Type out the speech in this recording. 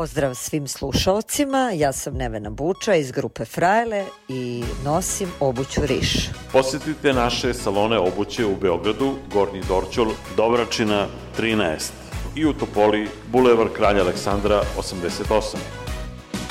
Pozdrav svim slušaocima, ja sam Nevena Buča iz grupe Frajle i nosim obuću Riš. Posjetite naše salone obuće u Beogradu, Gornji Dorćol, Dobračina 13 i u Topoli, Bulevar Kralja Aleksandra 88.